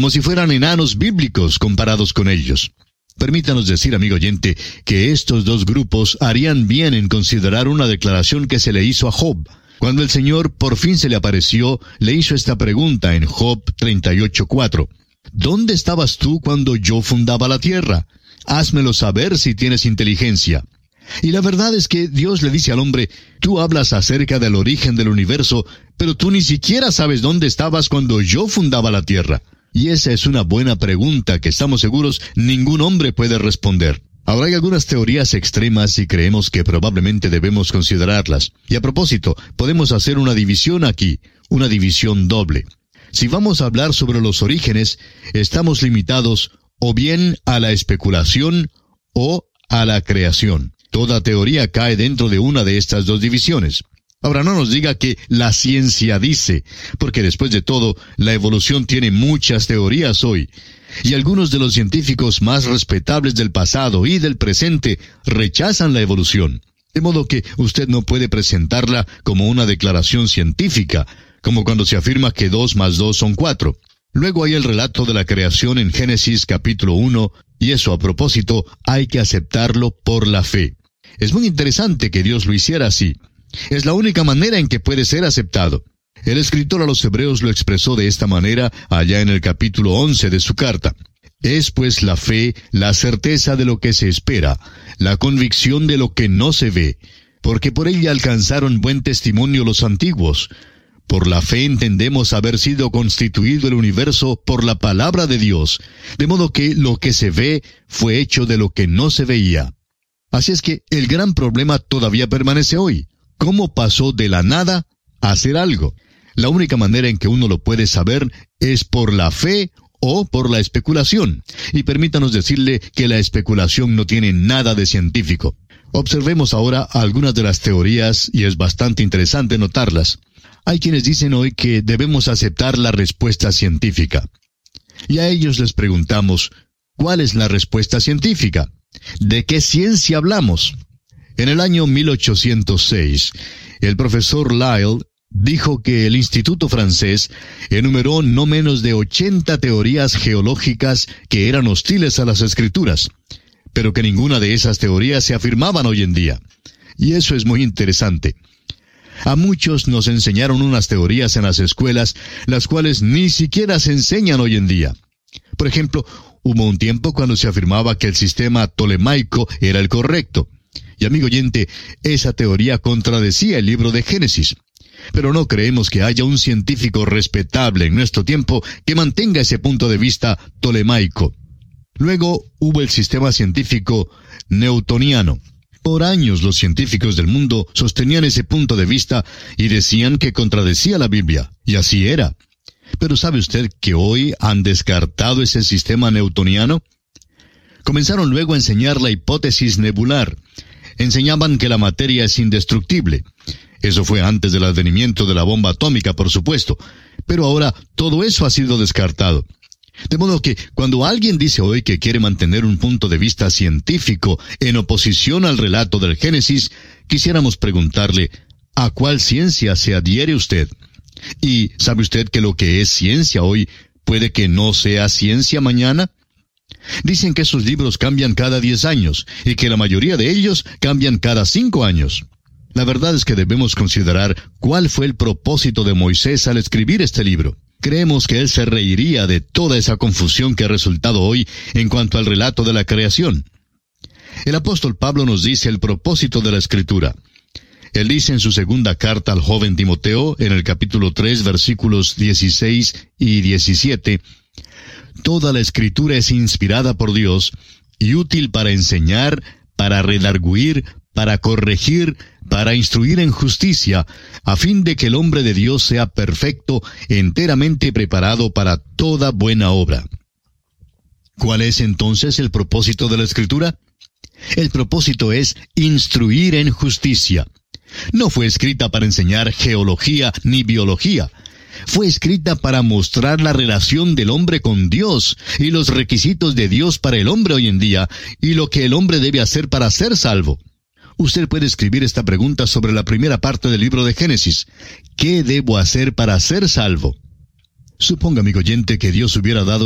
como si fueran enanos bíblicos comparados con ellos. Permítanos decir, amigo oyente, que estos dos grupos harían bien en considerar una declaración que se le hizo a Job. Cuando el Señor por fin se le apareció, le hizo esta pregunta en Job 38:4. ¿Dónde estabas tú cuando yo fundaba la tierra? Házmelo saber si tienes inteligencia. Y la verdad es que Dios le dice al hombre, tú hablas acerca del origen del universo, pero tú ni siquiera sabes dónde estabas cuando yo fundaba la tierra. Y esa es una buena pregunta que estamos seguros ningún hombre puede responder. Ahora hay algunas teorías extremas y creemos que probablemente debemos considerarlas. Y a propósito, podemos hacer una división aquí, una división doble. Si vamos a hablar sobre los orígenes, estamos limitados o bien a la especulación o a la creación. Toda teoría cae dentro de una de estas dos divisiones. Ahora no nos diga que la ciencia dice, porque después de todo, la evolución tiene muchas teorías hoy. Y algunos de los científicos más respetables del pasado y del presente rechazan la evolución. De modo que usted no puede presentarla como una declaración científica, como cuando se afirma que 2 más 2 son 4. Luego hay el relato de la creación en Génesis capítulo 1, y eso a propósito hay que aceptarlo por la fe. Es muy interesante que Dios lo hiciera así. Es la única manera en que puede ser aceptado. El escritor a los Hebreos lo expresó de esta manera allá en el capítulo 11 de su carta. Es pues la fe, la certeza de lo que se espera, la convicción de lo que no se ve, porque por ella alcanzaron buen testimonio los antiguos. Por la fe entendemos haber sido constituido el universo por la palabra de Dios, de modo que lo que se ve fue hecho de lo que no se veía. Así es que el gran problema todavía permanece hoy. ¿Cómo pasó de la nada a hacer algo? La única manera en que uno lo puede saber es por la fe o por la especulación. Y permítanos decirle que la especulación no tiene nada de científico. Observemos ahora algunas de las teorías, y es bastante interesante notarlas. Hay quienes dicen hoy que debemos aceptar la respuesta científica. Y a ellos les preguntamos, ¿cuál es la respuesta científica? ¿De qué ciencia hablamos? En el año 1806, el profesor Lyell dijo que el Instituto francés enumeró no menos de 80 teorías geológicas que eran hostiles a las Escrituras, pero que ninguna de esas teorías se afirmaban hoy en día. Y eso es muy interesante. A muchos nos enseñaron unas teorías en las escuelas, las cuales ni siquiera se enseñan hoy en día. Por ejemplo, hubo un tiempo cuando se afirmaba que el sistema tolemaico era el correcto. Y amigo oyente, esa teoría contradecía el libro de Génesis. Pero no creemos que haya un científico respetable en nuestro tiempo que mantenga ese punto de vista tolemaico. Luego hubo el sistema científico newtoniano. Por años los científicos del mundo sostenían ese punto de vista y decían que contradecía la Biblia, y así era. Pero ¿sabe usted que hoy han descartado ese sistema newtoniano? Comenzaron luego a enseñar la hipótesis nebular. Enseñaban que la materia es indestructible. Eso fue antes del advenimiento de la bomba atómica, por supuesto. Pero ahora todo eso ha sido descartado. De modo que cuando alguien dice hoy que quiere mantener un punto de vista científico en oposición al relato del Génesis, quisiéramos preguntarle, ¿a cuál ciencia se adhiere usted? ¿Y sabe usted que lo que es ciencia hoy puede que no sea ciencia mañana? Dicen que esos libros cambian cada 10 años y que la mayoría de ellos cambian cada 5 años. La verdad es que debemos considerar cuál fue el propósito de Moisés al escribir este libro. Creemos que él se reiría de toda esa confusión que ha resultado hoy en cuanto al relato de la creación. El apóstol Pablo nos dice el propósito de la Escritura. Él dice en su segunda carta al joven Timoteo, en el capítulo 3, versículos 16 y 17, «Toda la Escritura es inspirada por Dios y útil para enseñar, para redarguir, para corregir, para instruir en justicia, a fin de que el hombre de Dios sea perfecto, enteramente preparado para toda buena obra». ¿Cuál es entonces el propósito de la Escritura? El propósito es instruir en justicia. No fue escrita para enseñar geología ni biología. Fue escrita para mostrar la relación del hombre con Dios y los requisitos de Dios para el hombre hoy en día y lo que el hombre debe hacer para ser salvo. Usted puede escribir esta pregunta sobre la primera parte del libro de Génesis. ¿Qué debo hacer para ser salvo? Suponga, amigo oyente, que Dios hubiera dado